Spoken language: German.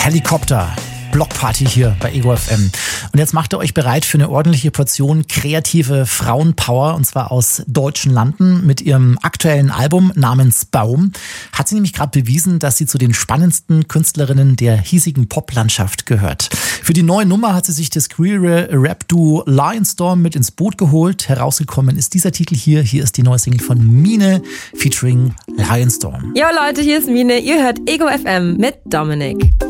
Helikopter. Blockparty hier bei Ego FM. Und jetzt macht ihr euch bereit für eine ordentliche Portion kreative Frauenpower, und zwar aus deutschen Landen. Mit ihrem aktuellen Album namens Baum hat sie nämlich gerade bewiesen, dass sie zu den spannendsten Künstlerinnen der hiesigen Poplandschaft gehört. Für die neue Nummer hat sie sich das queere Rap-Duo Lionstorm mit ins Boot geholt. Herausgekommen ist dieser Titel hier. Hier ist die neue Single von Mine featuring Lionstorm. Jo Leute, hier ist Mine. Ihr hört Ego FM mit Dominik.